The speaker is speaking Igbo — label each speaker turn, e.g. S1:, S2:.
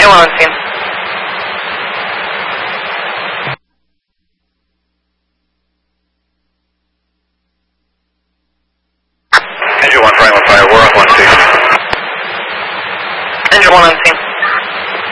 S1: Engine 1 on scene.
S2: Engine 1 Franklin Fire, we're on 1 station.
S1: Engine 1 on scene.